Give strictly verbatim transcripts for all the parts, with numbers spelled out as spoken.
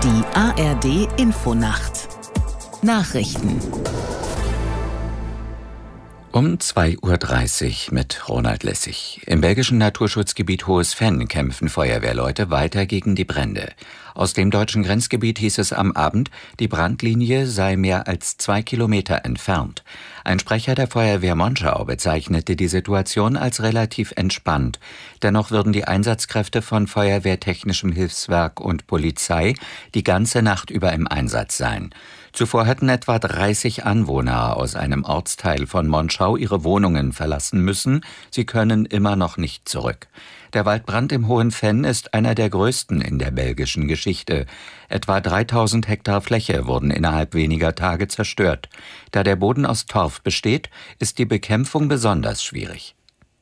Die A R D Infonacht Nachrichten Um zwei Uhr dreißig mit Ronald Lessig. Im belgischen Naturschutzgebiet Hohes Venn kämpfen Feuerwehrleute weiter gegen die Brände. Aus dem deutschen Grenzgebiet hieß es am Abend, die Brandlinie sei mehr als zwei Kilometer entfernt. Ein Sprecher der Feuerwehr Monschau bezeichnete die Situation als relativ entspannt. Dennoch würden die Einsatzkräfte von Feuerwehrtechnischem Hilfswerk und Polizei die ganze Nacht über im Einsatz sein. Zuvor hatten etwa dreißig Anwohner aus einem Ortsteil von Monschau ihre Wohnungen verlassen müssen. Sie können immer noch nicht zurück. Der Waldbrand im Hohen Venn ist einer der größten in der belgischen Geschichte. Etwa dreitausend Hektar Fläche wurden innerhalb weniger Tage zerstört. Da der Boden aus Torf besteht, ist die Bekämpfung besonders schwierig.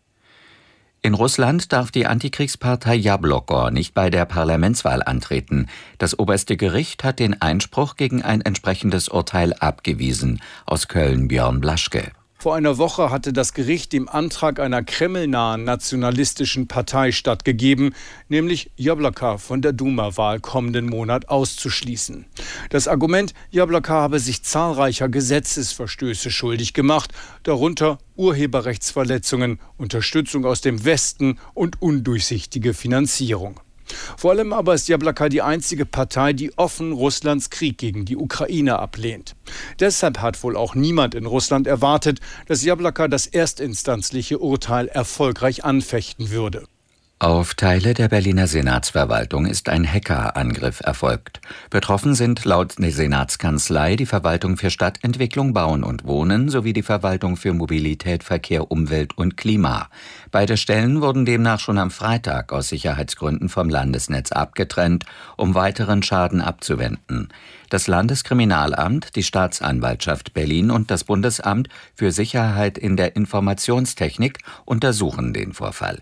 In Russland darf die Antikriegspartei Jabloko nicht bei der Parlamentswahl antreten. Das oberste Gericht hat den Einspruch gegen ein entsprechendes Urteil abgewiesen. Aus Köln Björn Blaschke. Vor einer Woche hatte das Gericht dem Antrag einer kremlnahen nationalistischen Partei stattgegeben, nämlich Jabloko von der Duma-Wahl kommenden Monat auszuschließen. Das Argument, Jabloko habe sich zahlreicher Gesetzesverstöße schuldig gemacht, darunter Urheberrechtsverletzungen, Unterstützung aus dem Westen und undurchsichtige Finanzierung. Vor allem aber ist Jabloko die einzige Partei, die offen Russlands Krieg gegen die Ukraine ablehnt. Deshalb hat wohl auch niemand in Russland erwartet, dass Jabloko das erstinstanzliche Urteil erfolgreich anfechten würde. Auf Teile der Berliner Senatsverwaltung ist ein Hackerangriff erfolgt. Betroffen sind laut der Senatskanzlei die Verwaltung für Stadtentwicklung, Bauen und Wohnen sowie die Verwaltung für Mobilität, Verkehr, Umwelt und Klima. Beide Stellen wurden demnach schon am Freitag aus Sicherheitsgründen vom Landesnetz abgetrennt, um weiteren Schaden abzuwenden. Das Landeskriminalamt, die Staatsanwaltschaft Berlin und das Bundesamt für Sicherheit in der Informationstechnik untersuchen den Vorfall.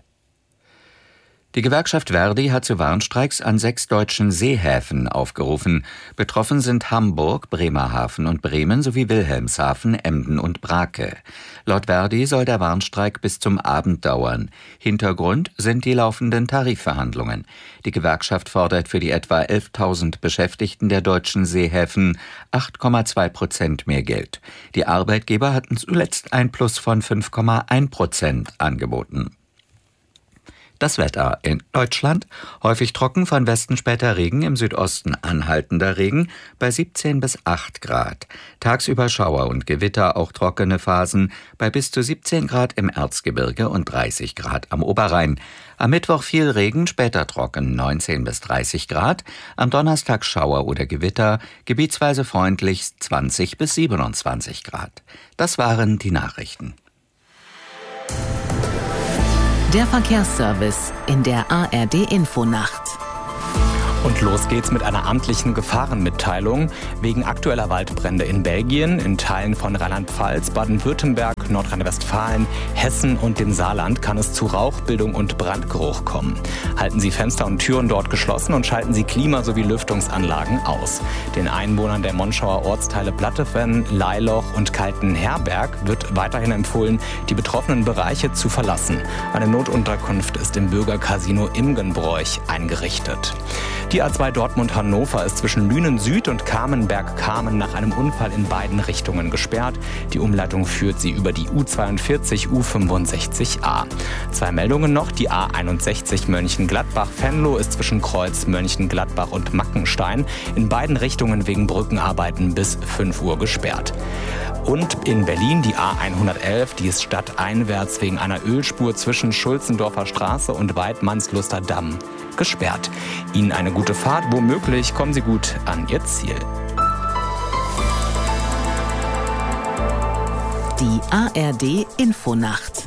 Die Gewerkschaft Verdi hat zu Warnstreiks an sechs deutschen Seehäfen aufgerufen. Betroffen sind Hamburg, Bremerhaven und Bremen sowie Wilhelmshaven, Emden und Brake. Laut Verdi soll der Warnstreik bis zum Abend dauern. Hintergrund sind die laufenden Tarifverhandlungen. Die Gewerkschaft fordert für die etwa elftausend Beschäftigten der deutschen Seehäfen acht Komma zwei Prozent mehr Geld. Die Arbeitgeber hatten zuletzt ein Plus von fünf Komma eins Prozent angeboten. Das Wetter in Deutschland: häufig trocken, von Westen später Regen, im Südosten anhaltender Regen bei siebzehn bis acht Grad. Tagsüber Schauer und Gewitter, auch trockene Phasen bei bis zu siebzehn Grad im Erzgebirge und dreißig Grad am Oberrhein. Am Mittwoch viel Regen, später trocken, neunzehn bis dreißig Grad. Am Donnerstag Schauer oder Gewitter, gebietsweise freundlich zwanzig bis siebenundzwanzig Grad. Das waren die Nachrichten. Der Verkehrsservice in der A R D Infonacht. Und los geht's mit einer amtlichen Gefahrenmitteilung. Wegen aktueller Waldbrände in Belgien, in Teilen von Rheinland-Pfalz, Baden-Württemberg, Nordrhein-Westfalen, Hessen und dem Saarland kann es zu Rauchbildung und Brandgeruch kommen. Halten Sie Fenster und Türen dort geschlossen und schalten Sie Klima- sowie Lüftungsanlagen aus. Den Einwohnern der Monschauer Ortsteile Plattevenn, Leiloch und Kaltenherberg wird weiterhin empfohlen, die betroffenen Bereiche zu verlassen. Eine Notunterkunft ist im Bürgercasino Imgenbroich eingerichtet. Die A zwei Dortmund-Hannover ist zwischen Lünen Süd und Kamenberg-Kamen nach einem Unfall in beiden Richtungen gesperrt. Die Umleitung führt sie über die U zweiundvierzig U fünfundsechzig A. Zwei Meldungen noch. Die A einundsechzig Mönchengladbach-Venlo ist zwischen Kreuz Mönchengladbach und Mackenstein in beiden Richtungen wegen Brückenarbeiten bis fünf Uhr gesperrt. Und in Berlin die A hundertelf, die ist stadteinwärts wegen einer Ölspur zwischen Schulzendorfer Straße und Weidmannsluster Damm gesperrt. Ihnen eine gute Fahrt, womöglich kommen Sie gut an Ihr Ziel. Die A R D Infonacht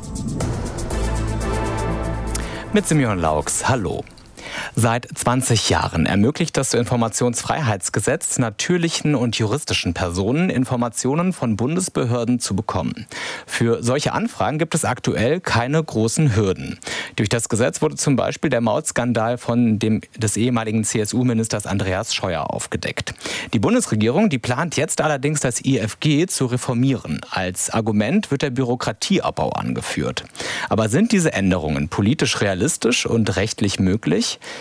Mit Simeon Laux, hallo. Seit zwanzig Jahren ermöglicht das Informationsfreiheitsgesetz natürlichen und juristischen Personen, Informationen von Bundesbehörden zu bekommen. Für solche Anfragen gibt es aktuell keine großen Hürden. Durch das Gesetz wurde zum Beispiel der Mautskandal von dem, des ehemaligen C S U-Ministers Andreas Scheuer aufgedeckt. Die Bundesregierung, die plant jetzt allerdings, das I F G zu reformieren. Als Argument wird der Bürokratieabbau angeführt. Aber sind diese Änderungen politisch realistisch und rechtlich möglich?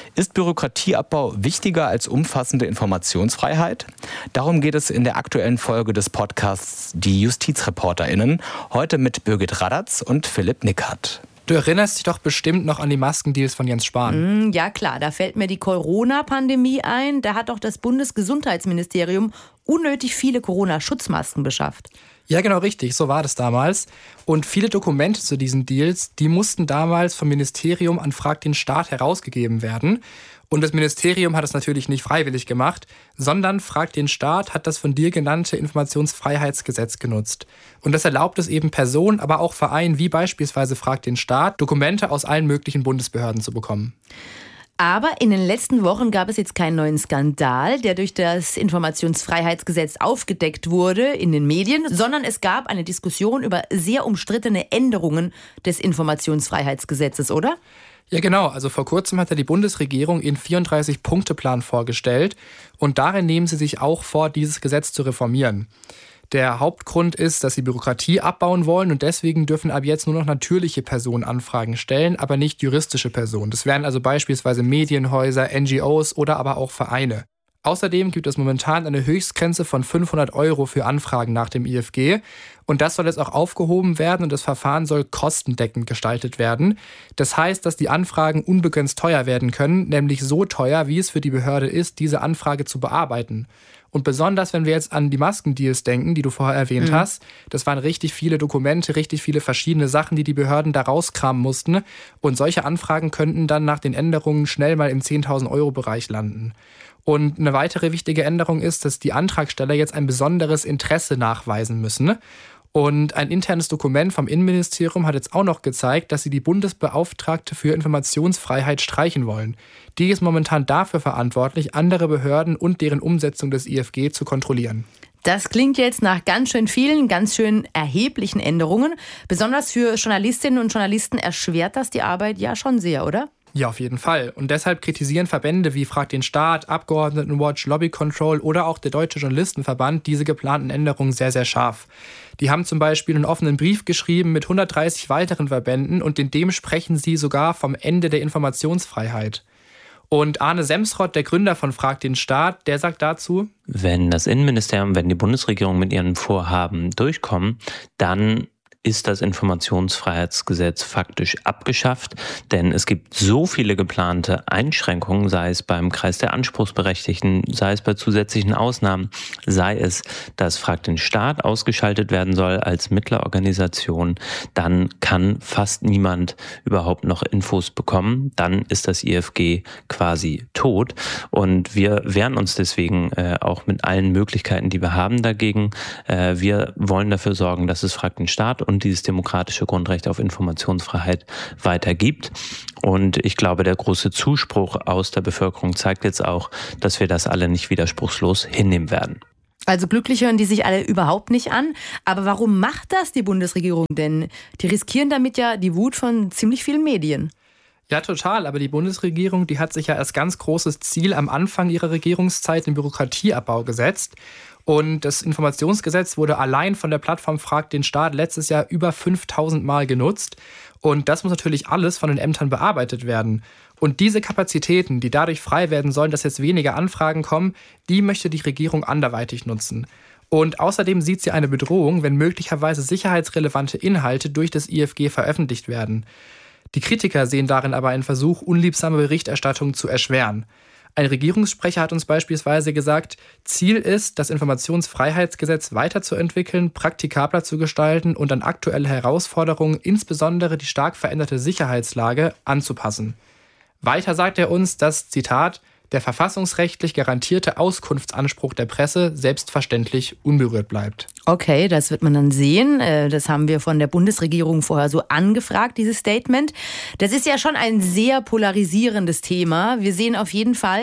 Ist Bürokratieabbau wichtiger als umfassende Informationsfreiheit? Darum geht es in der aktuellen Folge des Podcasts Die JustizreporterInnen. Heute mit Birgit Radatz und Philipp Nickert. Du erinnerst dich doch bestimmt noch an die Maskendeals von Jens Spahn. Mm, ja klar, da fällt mir die Corona-Pandemie ein. Da hat doch das Bundesgesundheitsministerium unnötig viele Corona-Schutzmasken beschafft. Ja, genau richtig, so war das damals. Und viele Dokumente zu diesen Deals, die mussten damals vom Ministerium an Frag den Staat herausgegeben werden. Und das Ministerium hat es natürlich nicht freiwillig gemacht, sondern Frag den Staat hat das von dir genannte Informationsfreiheitsgesetz genutzt. Und das erlaubt es eben Personen, aber auch Vereinen wie beispielsweise Frag den Staat, Dokumente aus allen möglichen Bundesbehörden zu bekommen. Aber in den letzten Wochen gab es jetzt keinen neuen Skandal, der durch das Informationsfreiheitsgesetz aufgedeckt wurde in den Medien, sondern es gab eine Diskussion über sehr umstrittene Änderungen des Informationsfreiheitsgesetzes, oder? Ja genau, also vor kurzem hat ja die Bundesregierung ihren vierunddreißig-Punkte-Plan vorgestellt und darin nehmen sie sich auch vor, dieses Gesetz zu reformieren. Der Hauptgrund ist, dass sie Bürokratie abbauen wollen und deswegen dürfen ab jetzt nur noch natürliche Personen Anfragen stellen, aber nicht juristische Personen. Das wären also beispielsweise Medienhäuser, N G Os oder aber auch Vereine. Außerdem gibt es momentan eine Höchstgrenze von fünfhundert Euro für Anfragen nach dem I F G. Und das soll jetzt auch aufgehoben werden und das Verfahren soll kostendeckend gestaltet werden. Das heißt, dass die Anfragen unbegrenzt teuer werden können, nämlich so teuer, wie es für die Behörde ist, diese Anfrage zu bearbeiten. Und besonders, wenn wir jetzt an die Maskendeals denken, die du vorher erwähnt mhm. hast, das waren richtig viele Dokumente, richtig viele verschiedene Sachen, die die Behörden da rauskramen mussten. Und solche Anfragen könnten dann nach den Änderungen schnell mal im zehntausend-Euro-Bereich landen. Und eine weitere wichtige Änderung ist, dass die Antragsteller jetzt ein besonderes Interesse nachweisen müssen. Und ein internes Dokument vom Innenministerium hat jetzt auch noch gezeigt, dass sie die Bundesbeauftragte für Informationsfreiheit streichen wollen. Die ist momentan dafür verantwortlich, andere Behörden und deren Umsetzung des I F G zu kontrollieren. Das klingt jetzt nach ganz schön vielen, ganz schön erheblichen Änderungen. Besonders für Journalistinnen und Journalisten erschwert das die Arbeit ja schon sehr, oder? Ja, auf jeden Fall. Und deshalb kritisieren Verbände wie Frag den Staat, Abgeordnetenwatch, Lobby Control oder auch der Deutsche Journalistenverband diese geplanten Änderungen sehr, sehr scharf. Die haben zum Beispiel einen offenen Brief geschrieben mit hundertdreißig weiteren Verbänden und in dem sprechen sie sogar vom Ende der Informationsfreiheit. Und Arne Semsrott, der Gründer von Frag den Staat, der sagt dazu: Wenn das Innenministerium, wenn die Bundesregierung mit ihren Vorhaben durchkommen, dann ist das Informationsfreiheitsgesetz faktisch abgeschafft, denn es gibt so viele geplante Einschränkungen, sei es beim Kreis der Anspruchsberechtigten, sei es bei zusätzlichen Ausnahmen, sei es, dass Frag den Staat ausgeschaltet werden soll als Mittlerorganisation, dann kann fast niemand überhaupt noch Infos bekommen, dann ist das I F G quasi tot und wir wehren uns deswegen äh, auch mit allen Möglichkeiten, die wir haben dagegen. Äh, wir wollen dafür sorgen, dass es Frag den Staat und und dieses demokratische Grundrecht auf Informationsfreiheit weitergibt. Und ich glaube, der große Zuspruch aus der Bevölkerung zeigt jetzt auch, dass wir das alle nicht widerspruchslos hinnehmen werden. Also glücklich hören die sich alle überhaupt nicht an. Aber warum macht das die Bundesregierung denn? Die riskieren damit ja die Wut von ziemlich vielen Medien. Ja, total. Aber die Bundesregierung, die hat sich ja als ganz großes Ziel am Anfang ihrer Regierungszeit den Bürokratieabbau gesetzt. Und das Informationsgesetz wurde allein von der Plattform Frag den Staat letztes Jahr über fünftausend Mal genutzt. Und das muss natürlich alles von den Ämtern bearbeitet werden. Und diese Kapazitäten, die dadurch frei werden sollen, dass jetzt weniger Anfragen kommen, die möchte die Regierung anderweitig nutzen. Und außerdem sieht sie eine Bedrohung, wenn möglicherweise sicherheitsrelevante Inhalte durch das I F G veröffentlicht werden. Die Kritiker sehen darin aber einen Versuch, unliebsame Berichterstattung zu erschweren. Ein Regierungssprecher hat uns beispielsweise gesagt, Ziel ist, das Informationsfreiheitsgesetz weiterzuentwickeln, praktikabler zu gestalten und an aktuelle Herausforderungen, insbesondere die stark veränderte Sicherheitslage, anzupassen. Weiter sagt er uns, dass, Zitat, der verfassungsrechtlich garantierte Auskunftsanspruch der Presse selbstverständlich unberührt bleibt. Okay, das wird man dann sehen. Das haben wir von der Bundesregierung vorher so angefragt, dieses Statement. Das ist ja schon ein sehr polarisierendes Thema. Wir sehen auf jeden Fall,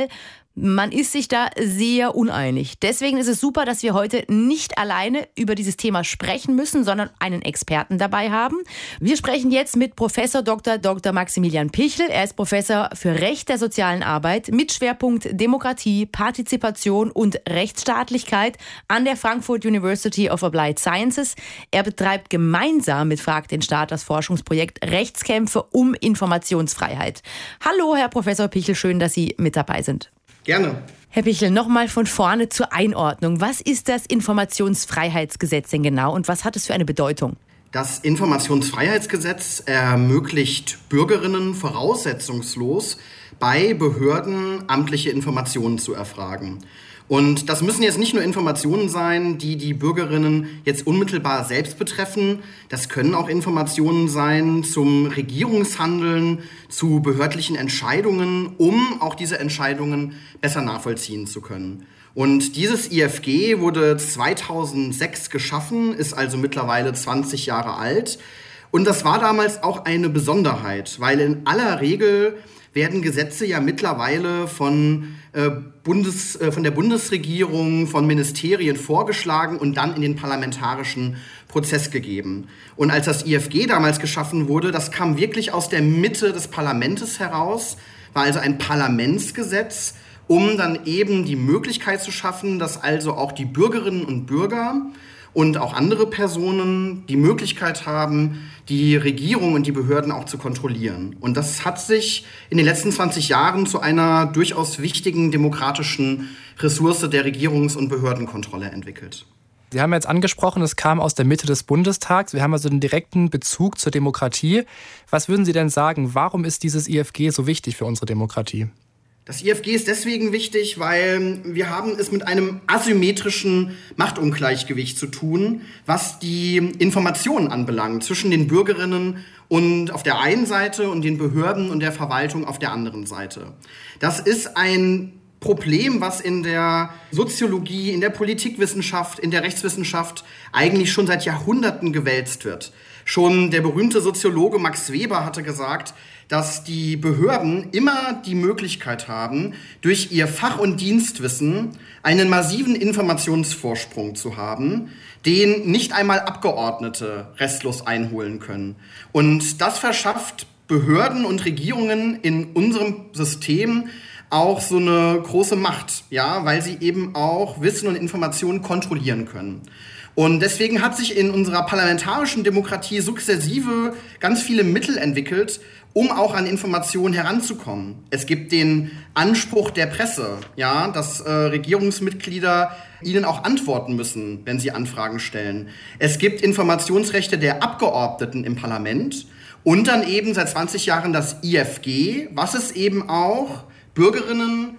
Man ist sich da sehr uneinig. Deswegen ist es super, dass wir heute nicht alleine über dieses Thema sprechen müssen, sondern einen Experten dabei haben. Wir sprechen jetzt mit Professor Doktor Doktor Maximilian Pichel. Er ist Professor für Recht der sozialen Arbeit mit Schwerpunkt Demokratie, Partizipation und Rechtsstaatlichkeit an der Frankfurt University of Applied Sciences. Er betreibt gemeinsam mit Frag den Staat das Forschungsprojekt Rechtskämpfe um Informationsfreiheit. Hallo, Herr Professor Pichel, schön, dass Sie mit dabei sind. Gerne. Herr Pichel, nochmal von vorne zur Einordnung. Was ist das Informationsfreiheitsgesetz denn genau und was hat es für eine Bedeutung? Das Informationsfreiheitsgesetz ermöglicht Bürgerinnen voraussetzungslos bei Behörden amtliche Informationen zu erfragen. Und das müssen jetzt nicht nur Informationen sein, die die Bürgerinnen jetzt unmittelbar selbst betreffen. Das können auch Informationen sein zum Regierungshandeln, zu behördlichen Entscheidungen, um auch diese Entscheidungen besser nachvollziehen zu können. Und dieses I F G wurde zweitausendsechs geschaffen, ist also mittlerweile zwanzig Jahre alt. Und das war damals auch eine Besonderheit, weil in aller Regel werden Gesetze ja mittlerweile von, äh, Bundes, äh, von der Bundesregierung, von Ministerien vorgeschlagen und dann in den parlamentarischen Prozess gegeben. Und als das I F G damals geschaffen wurde, das kam wirklich aus der Mitte des Parlaments heraus, war also ein Parlamentsgesetz, um dann eben die Möglichkeit zu schaffen, dass also auch die Bürgerinnen und Bürger und auch andere Personen die Möglichkeit haben, die Regierung und die Behörden auch zu kontrollieren. Und das hat sich in den letzten zwanzig Jahren zu einer durchaus wichtigen demokratischen Ressource der Regierungs- und Behördenkontrolle entwickelt. Sie haben jetzt angesprochen, es kam aus der Mitte des Bundestags. Wir haben also einen direkten Bezug zur Demokratie. Was würden Sie denn sagen, warum ist dieses I F G so wichtig für unsere Demokratie? Das I F G ist deswegen wichtig, weil wir haben es mit einem asymmetrischen Machtungleichgewicht zu tun, was die Informationen anbelangt zwischen den Bürgerinnen und auf der einen Seite und den Behörden und der Verwaltung auf der anderen Seite. Das ist ein Problem, was in der Soziologie, in der Politikwissenschaft, in der Rechtswissenschaft eigentlich schon seit Jahrhunderten gewälzt wird. Schon der berühmte Soziologe Max Weber hatte gesagt, dass die Behörden immer die Möglichkeit haben, durch ihr Fach- und Dienstwissen einen massiven Informationsvorsprung zu haben, den nicht einmal Abgeordnete restlos einholen können. Und das verschafft Behörden und Regierungen in unserem System auch so eine große Macht, ja, weil sie eben auch Wissen und Informationen kontrollieren können. Und deswegen hat sich in unserer parlamentarischen Demokratie sukzessive ganz viele Mittel entwickelt, um auch an Informationen heranzukommen. Es gibt den Anspruch der Presse, ja, dass äh, Regierungsmitglieder ihnen auch antworten müssen, wenn sie Anfragen stellen. Es gibt Informationsrechte der Abgeordneten im Parlament und dann eben seit zwanzig Jahren das I F G, was es eben auch Bürgerinnen,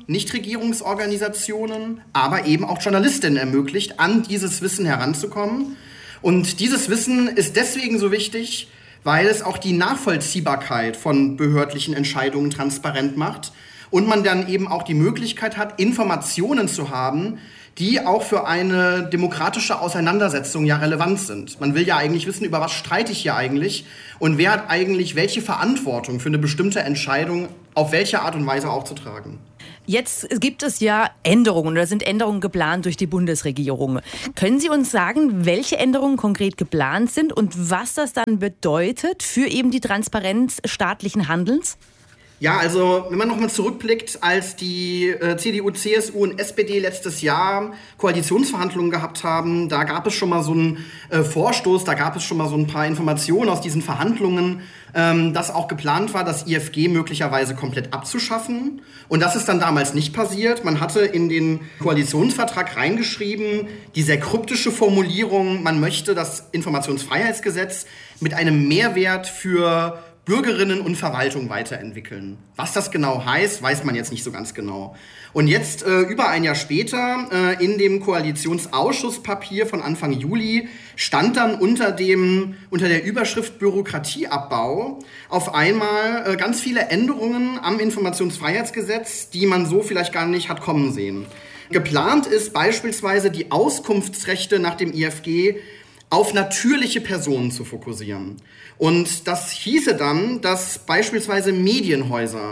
Nichtregierungsorganisationen, aber eben auch Journalistinnen ermöglicht, an dieses Wissen heranzukommen. Und dieses Wissen ist deswegen so wichtig, weil es auch die Nachvollziehbarkeit von behördlichen Entscheidungen transparent macht und man dann eben auch die Möglichkeit hat, Informationen zu haben, die auch für eine demokratische Auseinandersetzung ja relevant sind. Man will ja eigentlich wissen, über was streite ich hier eigentlich und wer hat eigentlich welche Verantwortung für eine bestimmte Entscheidung auf welche Art und Weise auch zu tragen. Jetzt gibt es ja Änderungen oder sind Änderungen geplant durch die Bundesregierung. Können Sie uns sagen, welche Änderungen konkret geplant sind und was das dann bedeutet für eben die Transparenz staatlichen Handelns? Ja, also wenn man nochmal zurückblickt, als die äh, C D U, C S U und S P D letztes Jahr Koalitionsverhandlungen gehabt haben, da gab es schon mal so einen äh, Vorstoß, da gab es schon mal so ein paar Informationen aus diesen Verhandlungen, ähm, dass auch geplant war, das I F G möglicherweise komplett abzuschaffen. Und das ist dann damals nicht passiert. Man hatte in den Koalitionsvertrag reingeschrieben, die sehr kryptische Formulierung, man möchte das Informationsfreiheitsgesetz mit einem Mehrwert für Bürgerinnen und Verwaltung weiterentwickeln. Was das genau heißt, weiß man jetzt nicht so ganz genau. Und jetzt, äh, über ein Jahr später, äh, in dem Koalitionsausschusspapier von Anfang Juli, stand dann unter dem, unter der Überschrift Bürokratieabbau auf einmal äh, ganz viele Änderungen am Informationsfreiheitsgesetz, die man so vielleicht gar nicht hat kommen sehen. Geplant ist beispielsweise die Auskunftsrechte nach dem I F G auf natürliche Personen zu fokussieren. Und das hieße dann, dass beispielsweise Medienhäuser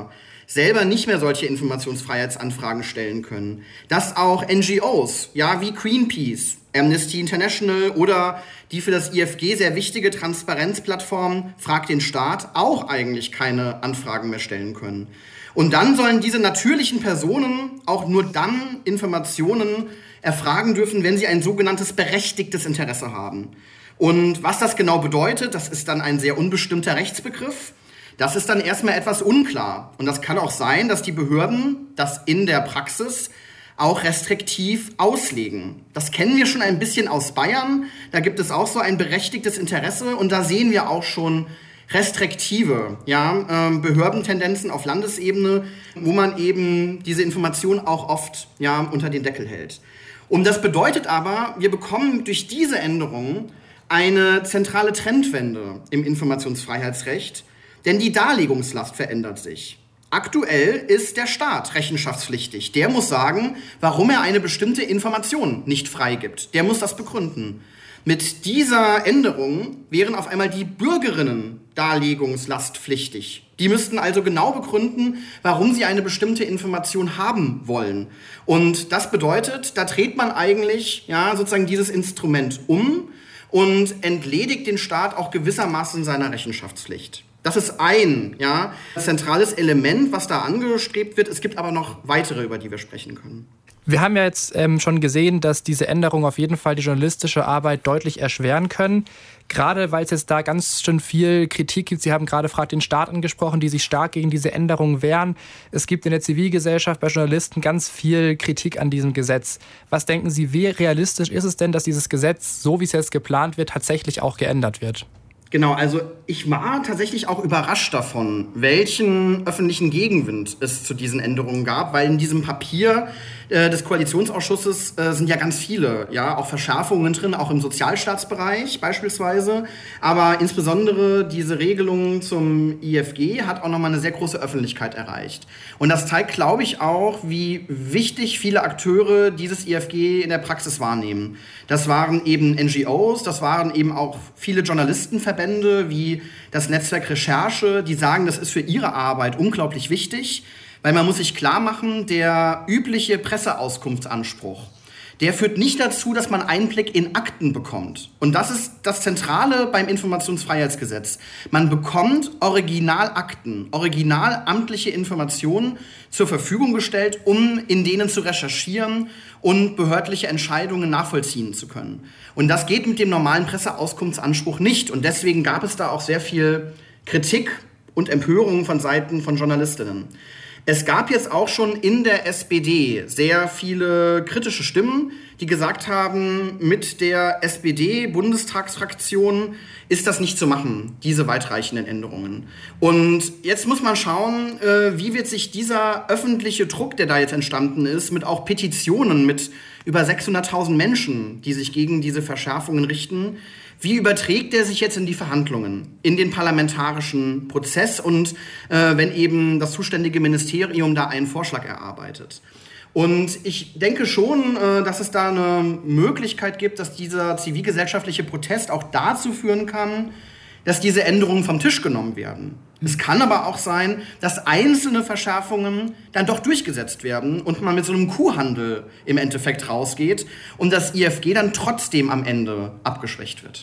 selber nicht mehr solche Informationsfreiheitsanfragen stellen können. Dass auch N G Os, ja, wie Greenpeace, Amnesty International oder die für das I F G sehr wichtige Transparenzplattform Frag den Staat auch eigentlich keine Anfragen mehr stellen können. Und dann sollen diese natürlichen Personen auch nur dann Informationen erfragen dürfen, wenn sie ein sogenanntes berechtigtes Interesse haben. Und was das genau bedeutet, das ist dann ein sehr unbestimmter Rechtsbegriff. Das ist dann erstmal etwas unklar. Und das kann auch sein, dass die Behörden das in der Praxis auch restriktiv auslegen. Das kennen wir schon ein bisschen aus Bayern. Da gibt es auch so ein berechtigtes Interesse. Und da sehen wir auch schon restriktive ja, äh, Behördentendenzen auf Landesebene, wo man eben diese Information auch oft ja, unter den Deckel hält. Und das bedeutet aber, wir bekommen durch diese Änderungen eine zentrale Trendwende im Informationsfreiheitsrecht, denn die Darlegungslast verändert sich. Aktuell ist der Staat rechenschaftspflichtig. Der muss sagen, warum er eine bestimmte Information nicht freigibt. Der muss das begründen. Mit dieser Änderung wären auf einmal die Bürgerinnen darlegungslastpflichtig. Die müssten also genau begründen, warum sie eine bestimmte Information haben wollen. Und das bedeutet, da dreht man eigentlich ja, sozusagen dieses Instrument um und entledigt den Staat auch gewissermaßen seiner Rechenschaftspflicht. Das ist ein ja, zentrales Element, was da angestrebt wird. Es gibt aber noch weitere, über die wir sprechen können. Wir haben ja jetzt ähm, schon gesehen, dass diese Änderungen auf jeden Fall die journalistische Arbeit deutlich erschweren können. Gerade weil es jetzt da ganz schön viel Kritik gibt. Sie haben gerade Frag den Staat angesprochen, die sich stark gegen diese Änderungen wehren. Es gibt in der Zivilgesellschaft bei Journalisten ganz viel Kritik an diesem Gesetz. Was denken Sie, wie realistisch ist es denn, dass dieses Gesetz, so wie es jetzt geplant wird, tatsächlich auch geändert wird? Genau, also ich war tatsächlich auch überrascht davon, welchen öffentlichen Gegenwind es zu diesen Änderungen gab, weil in diesem Papier äh, des Koalitionsausschusses äh, sind ja ganz viele, ja, auch Verschärfungen drin, auch im Sozialstaatsbereich beispielsweise, aber insbesondere diese Regelung zum I F G hat auch nochmal eine sehr große Öffentlichkeit erreicht. Und das zeigt, glaube ich, auch, wie wichtig viele Akteure dieses I F G in der Praxis wahrnehmen. Das waren eben N G Os, das waren eben auch viele Journalistenverbände, wie das Netzwerk Recherche, die sagen, das ist für ihre Arbeit unglaublich wichtig, weil man muss sich klar machen, der übliche Presseauskunftsanspruch, der führt nicht dazu, dass man Einblick in Akten bekommt. Und das ist das Zentrale beim Informationsfreiheitsgesetz. Man bekommt Originalakten, originalamtliche Informationen zur Verfügung gestellt, um in denen zu recherchieren und behördliche Entscheidungen nachvollziehen zu können. Und das geht mit dem normalen Presseauskunftsanspruch nicht. Und deswegen gab es da auch sehr viel Kritik und Empörung von Seiten von Journalistinnen. Es gab jetzt auch schon in der S P D sehr viele kritische Stimmen, die gesagt haben, mit der S P D-Bundestagsfraktion ist das nicht zu machen, diese weitreichenden Änderungen. Und jetzt muss man schauen, äh, wie wird sich dieser öffentliche Druck, der da jetzt entstanden ist, mit auch Petitionen mit über sechshunderttausend Menschen, die sich gegen diese Verschärfungen richten, wie überträgt der sich jetzt in die Verhandlungen, in den parlamentarischen Prozess und äh, wenn eben das zuständige Ministerium da einen Vorschlag erarbeitet? Und ich denke schon, äh, dass es da eine Möglichkeit gibt, dass dieser zivilgesellschaftliche Protest auch dazu führen kann, dass diese Änderungen vom Tisch genommen werden. Es kann aber auch sein, dass einzelne Verschärfungen dann doch durchgesetzt werden und man mit so einem Kuhhandel im Endeffekt rausgeht und das I F G dann trotzdem am Ende abgeschwächt wird.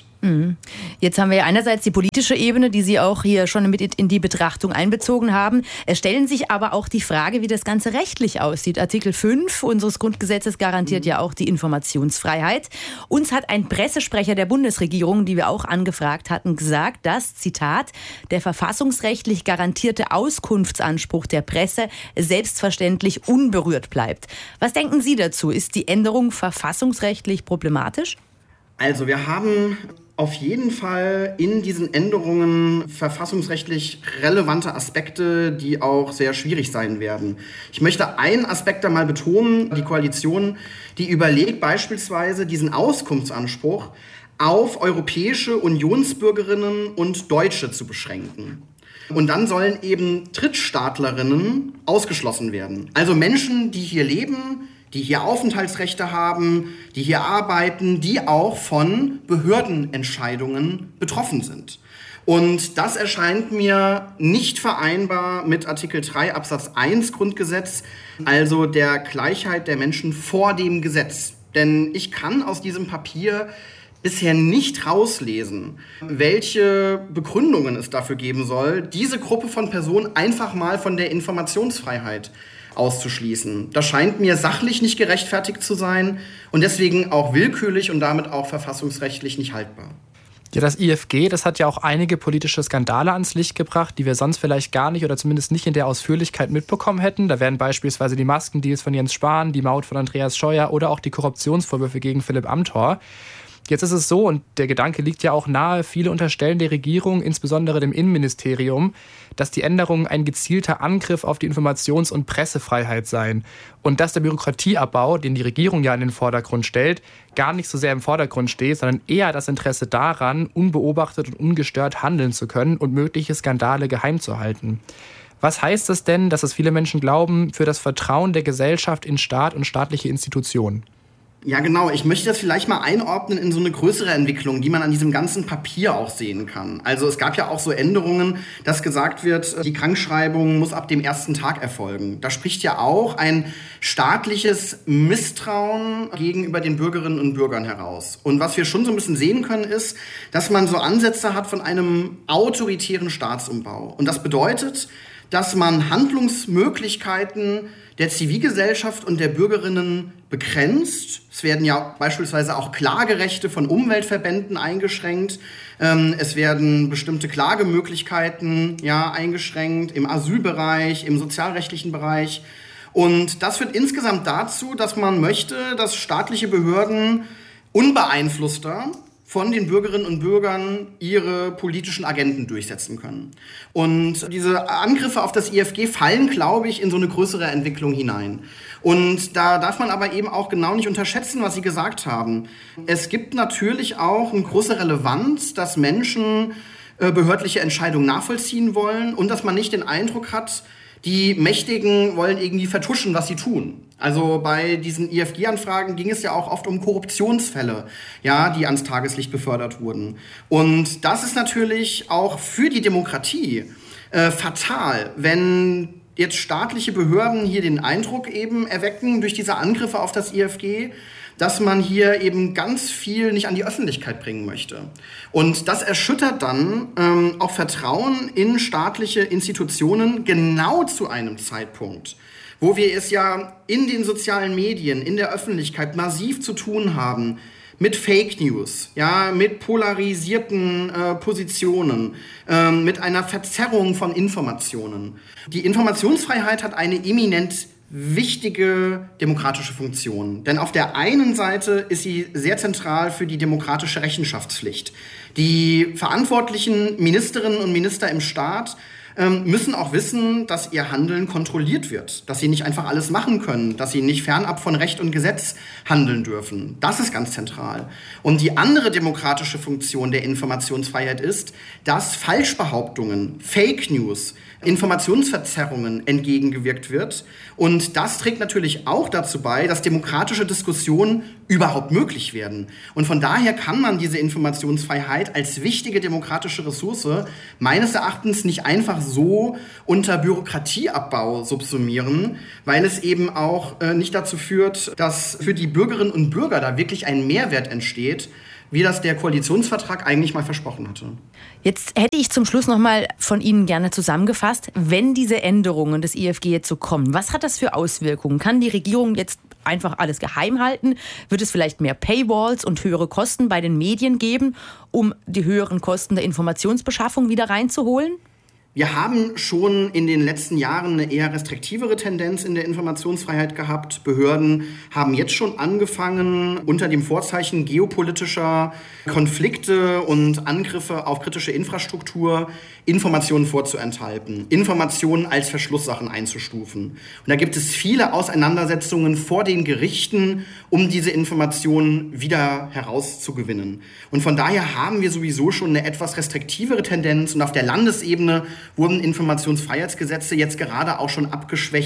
Jetzt haben wir ja einerseits die politische Ebene, die Sie auch hier schon mit in die Betrachtung einbezogen haben. Es stellen sich aber auch die Frage, wie das Ganze rechtlich aussieht. Artikel fünf unseres Grundgesetzes garantiert mhm. ja auch die Informationsfreiheit. Uns hat ein Pressesprecher der Bundesregierung, die wir auch angefragt hatten, gesagt, dass, Zitat, der verfassungsrechtlich garantierte Auskunftsanspruch der Presse selbstverständlich unberührt bleibt. Was denken Sie dazu? Ist die Änderung verfassungsrechtlich problematisch? Also wir haben auf jeden Fall in diesen Änderungen verfassungsrechtlich relevante Aspekte, die auch sehr schwierig sein werden. Ich möchte einen Aspekt da mal betonen. Die Koalition, die überlegt beispielsweise diesen Auskunftsanspruch auf europäische Unionsbürgerinnen und Deutsche zu beschränken. Und dann sollen eben Drittstaatlerinnen ausgeschlossen werden. Also Menschen, die hier leben, die hier Aufenthaltsrechte haben, die hier arbeiten, die auch von Behördenentscheidungen betroffen sind. Und das erscheint mir nicht vereinbar mit Artikel drei Absatz eins Grundgesetz, also der Gleichheit der Menschen vor dem Gesetz. Denn ich kann aus diesem Papier bisher nicht rauslesen, welche Begründungen es dafür geben soll, diese Gruppe von Personen einfach mal von der Informationsfreiheit auszuschließen. Das scheint mir sachlich nicht gerechtfertigt zu sein und deswegen auch willkürlich und damit auch verfassungsrechtlich nicht haltbar. Ja, das I F G, das hat ja auch einige politische Skandale ans Licht gebracht, die wir sonst vielleicht gar nicht oder zumindest nicht in der Ausführlichkeit mitbekommen hätten. Da wären beispielsweise die Maskendeals von Jens Spahn, die Maut von Andreas Scheuer oder auch die Korruptionsvorwürfe gegen Philipp Amthor. Jetzt ist es so, und der Gedanke liegt ja auch nahe, viele unterstellen der Regierung, insbesondere dem Innenministerium, dass die Änderungen ein gezielter Angriff auf die Informations- und Pressefreiheit seien. Und dass der Bürokratieabbau, den die Regierung ja in den Vordergrund stellt, gar nicht so sehr im Vordergrund steht, sondern eher das Interesse daran, unbeobachtet und ungestört handeln zu können und mögliche Skandale geheim zu halten. Was heißt das denn, dass es viele Menschen glauben, für das Vertrauen der Gesellschaft in Staat und staatliche Institutionen? Ja, genau. Ich möchte das vielleicht mal einordnen in so eine größere Entwicklung, die man an diesem ganzen Papier auch sehen kann. Also es gab ja auch so Änderungen, dass gesagt wird, die Krankschreibung muss ab dem ersten Tag erfolgen. Da spricht ja auch ein staatliches Misstrauen gegenüber den Bürgerinnen und Bürgern heraus. Und was wir schon so ein bisschen sehen können, ist, dass man so Ansätze hat von einem autoritären Staatsumbau. Und das bedeutet, dass man Handlungsmöglichkeiten der Zivilgesellschaft und der Bürgerinnen begrenzt. Es werden ja beispielsweise auch Klagerechte von Umweltverbänden eingeschränkt. Ähm, es werden bestimmte Klagemöglichkeiten ja, eingeschränkt im Asylbereich, im sozialrechtlichen Bereich. Und das führt insgesamt dazu, dass man möchte, dass staatliche Behörden unbeeinflusster von den Bürgerinnen und Bürgern ihre politischen Agenden durchsetzen können. Und diese Angriffe auf das I F G fallen, glaube ich, in so eine größere Entwicklung hinein. Und da darf man aber eben auch genau nicht unterschätzen, was Sie gesagt haben. Es gibt natürlich auch eine große Relevanz, dass Menschen äh, behördliche Entscheidungen nachvollziehen wollen und dass man nicht den Eindruck hat, die Mächtigen wollen irgendwie vertuschen, was sie tun. Also bei diesen I F G-Anfragen ging es ja auch oft um Korruptionsfälle, ja, die ans Tageslicht befördert wurden. Und das ist natürlich auch für die Demokratie äh, fatal, wenn jetzt staatliche Behörden hier den Eindruck eben erwecken durch diese Angriffe auf das I F G, dass man hier eben ganz viel nicht an die Öffentlichkeit bringen möchte. Und das erschüttert dann ähm, auch Vertrauen in staatliche Institutionen genau zu einem Zeitpunkt, wo wir es ja in den sozialen Medien, in der Öffentlichkeit massiv zu tun haben mit Fake News, ja, mit polarisierten äh, Positionen, äh, mit einer Verzerrung von Informationen. Die Informationsfreiheit hat eine eminent wichtige demokratische Funktion. Denn auf der einen Seite ist sie sehr zentral für die demokratische Rechenschaftspflicht. Die verantwortlichen Ministerinnen und Minister im Staat ähm, müssen auch wissen, dass ihr Handeln kontrolliert wird, dass sie nicht einfach alles machen können, dass sie nicht fernab von Recht und Gesetz handeln dürfen. Das ist ganz zentral. Und die andere demokratische Funktion der Informationsfreiheit ist, dass Falschbehauptungen, Fake News, Informationsverzerrungen entgegengewirkt wird. Und das trägt natürlich auch dazu bei, dass demokratische Diskussionen überhaupt möglich werden. Und von daher kann man diese Informationsfreiheit als wichtige demokratische Ressource meines Erachtens nicht einfach so unter Bürokratieabbau subsumieren, weil es eben auch äh, nicht dazu führt, dass für die Bürgerinnen und Bürger da wirklich ein Mehrwert entsteht, wie das der Koalitionsvertrag eigentlich mal versprochen hatte. Jetzt hätte ich zum Schluss noch mal von Ihnen gerne zusammengefasst, wenn diese Änderungen des I F G jetzt so kommen, was hat das für Auswirkungen? Kann die Regierung jetzt einfach alles geheim halten? Wird es vielleicht mehr Paywalls und höhere Kosten bei den Medien geben, um die höheren Kosten der Informationsbeschaffung wieder reinzuholen? Wir haben schon in den letzten Jahren eine eher restriktivere Tendenz in der Informationsfreiheit gehabt. Behörden haben jetzt schon angefangen, unter dem Vorzeichen geopolitischer Konflikte und Angriffe auf kritische Infrastruktur Informationen vorzuenthalten, Informationen als Verschlusssachen einzustufen. Und da gibt es viele Auseinandersetzungen vor den Gerichten, um diese Informationen wieder herauszugewinnen. Und von daher haben wir sowieso schon eine etwas restriktivere Tendenz. Und auf der Landesebene wurden Informationsfreiheitsgesetze jetzt gerade auch schon abgeschwächt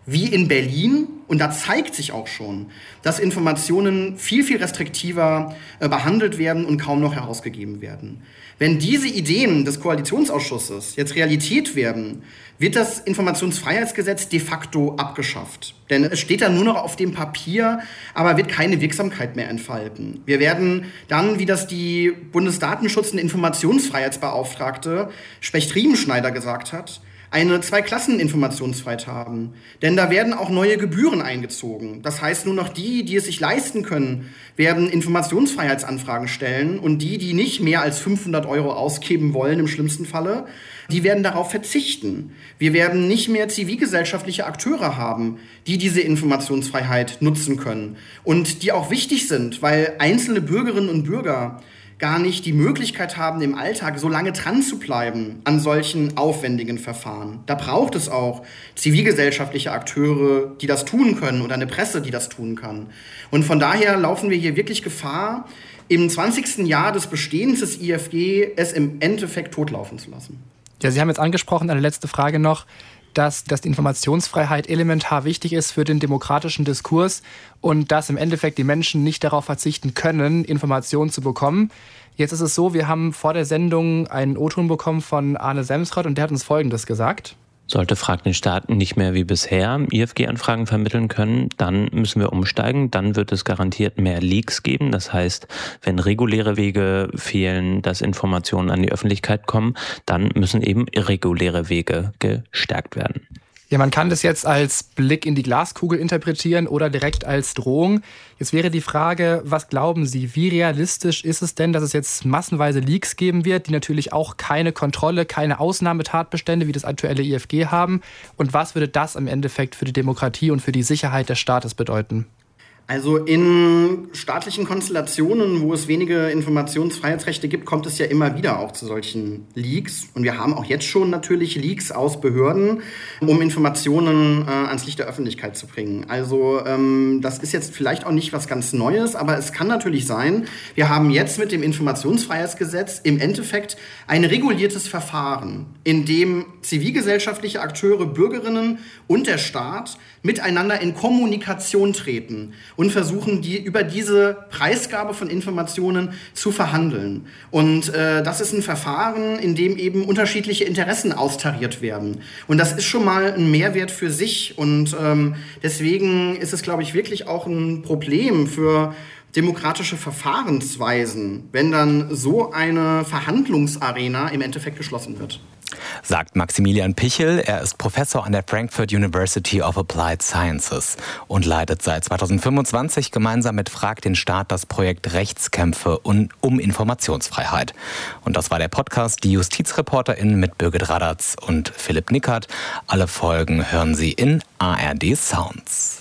wie in Berlin. Und da zeigt sich auch schon, dass Informationen viel, viel restriktiver äh, behandelt werden und kaum noch herausgegeben werden. Wenn diese Ideen des Koalitionsausschusses jetzt Realität werden, wird das Informationsfreiheitsgesetz de facto abgeschafft. Denn es steht dann nur noch auf dem Papier, aber wird keine Wirksamkeit mehr entfalten. Wir werden dann, wie das die Bundesdatenschutz- und Informationsfreiheitsbeauftragte Specht-Riemenschneider gesagt hat, eine Zwei-Klassen-Informationsfreiheit haben. Denn da werden auch neue Gebühren eingezogen. Das heißt, nur noch die, die es sich leisten können, werden Informationsfreiheitsanfragen stellen. Und die, die nicht mehr als fünfhundert Euro ausgeben wollen, im schlimmsten Falle, die werden darauf verzichten. Wir werden nicht mehr zivilgesellschaftliche Akteure haben, die diese Informationsfreiheit nutzen können. Und die auch wichtig sind, weil einzelne Bürgerinnen und Bürger gar nicht die Möglichkeit haben, im Alltag so lange dran zu bleiben an solchen aufwendigen Verfahren. Da braucht es auch zivilgesellschaftliche Akteure, die das tun können, oder eine Presse, die das tun kann. Und von daher laufen wir hier wirklich Gefahr, im zwanzigsten Jahr des Bestehens des I F G es im Endeffekt totlaufen zu lassen. Ja, Sie haben jetzt angesprochen, eine letzte Frage noch, dass, dass die Informationsfreiheit elementar wichtig ist für den demokratischen Diskurs und dass im Endeffekt die Menschen nicht darauf verzichten können, Informationen zu bekommen. Jetzt ist es so, wir haben vor der Sendung einen O-Ton bekommen von Arne Semsrott und der hat uns Folgendes gesagt. Sollte Frag den Staat nicht mehr wie bisher I F G-Anfragen vermitteln können, dann müssen wir umsteigen. Dann wird es garantiert mehr Leaks geben. Das heißt, wenn reguläre Wege fehlen, dass Informationen an die Öffentlichkeit kommen, dann müssen eben irreguläre Wege gestärkt werden. Ja, man kann das jetzt als Blick in die Glaskugel interpretieren oder direkt als Drohung. Jetzt wäre die Frage, was glauben Sie, wie realistisch ist es denn, dass es jetzt massenweise Leaks geben wird, die natürlich auch keine Kontrolle, keine Ausnahmetatbestände wie das aktuelle I F G haben? Und was würde das im Endeffekt für die Demokratie und für die Sicherheit des Staates bedeuten? Also in staatlichen Konstellationen, wo es wenige Informationsfreiheitsrechte gibt, kommt es ja immer wieder auch zu solchen Leaks. Und wir haben auch jetzt schon natürlich Leaks aus Behörden, um Informationen äh, ans Licht der Öffentlichkeit zu bringen. Also ähm, das ist jetzt vielleicht auch nicht was ganz Neues, aber es kann natürlich sein, wir haben jetzt mit dem Informationsfreiheitsgesetz im Endeffekt ein reguliertes Verfahren, in dem zivilgesellschaftliche Akteure, Bürgerinnen und der Staat miteinander in Kommunikation treten und versuchen, die über diese Preisgabe von Informationen zu verhandeln. Und äh, das ist ein Verfahren, in dem eben unterschiedliche Interessen austariert werden. Und das ist schon mal ein Mehrwert für sich. Und ähm, deswegen ist es, glaube ich, wirklich auch ein Problem für demokratische Verfahrensweisen, wenn dann so eine Verhandlungsarena im Endeffekt geschlossen wird. Sagt Maximilian Pichel. Er ist Professor an der Frankfurt University of Applied Sciences und leitet seit zweitausendfünfundzwanzig gemeinsam mit Frag den Staat das Projekt Rechtskämpfe um Informationsfreiheit. Und das war der Podcast Die JustizreporterInnen mit Birgit Radatz und Philipp Nickert. Alle Folgen hören Sie in A R D Sounds.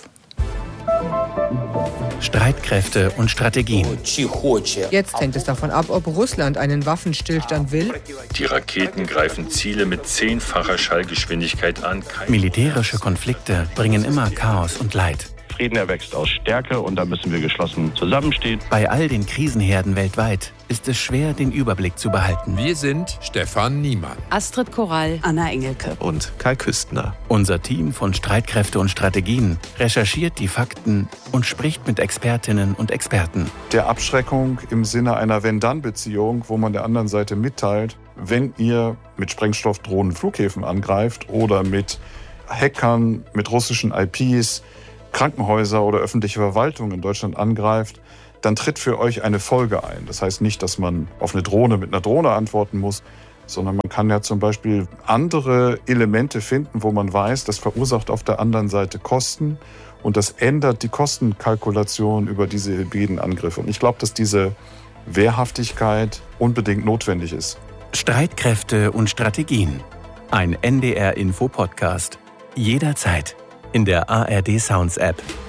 Streitkräfte und Strategien. Jetzt hängt es davon ab, ob Russland einen Waffenstillstand will. Die Raketen greifen Ziele mit zehnfacher Schallgeschwindigkeit an. Militärische Konflikte bringen immer Chaos und Leid. Frieden erwächst aus Stärke und da müssen wir geschlossen zusammenstehen. Bei all den Krisenherden weltweit ist es schwer, den Überblick zu behalten. Wir sind Stefan Niemann, Astrid Korall, Anna Engelke und Kai Küstner. Unser Team von Streitkräfte und Strategien recherchiert die Fakten und spricht mit Expertinnen und Experten. Der Abschreckung im Sinne einer Wenn-Dann-Beziehung, wo man der anderen Seite mitteilt, wenn ihr mit Sprengstoffdrohnen Flughäfen angreift oder mit Hackern, mit russischen I Ps, Krankenhäuser oder öffentliche Verwaltung in Deutschland angreift, dann tritt für euch eine Folge ein. Das heißt nicht, dass man auf eine Drohne mit einer Drohne antworten muss, sondern man kann ja zum Beispiel andere Elemente finden, wo man weiß, das verursacht auf der anderen Seite Kosten und das ändert die Kostenkalkulation über diese hybriden Angriffe. Und ich glaube, dass diese Wehrhaftigkeit unbedingt notwendig ist. Streitkräfte und Strategien. Ein N D R-Info-Podcast. Jederzeit in der A R D Sounds App.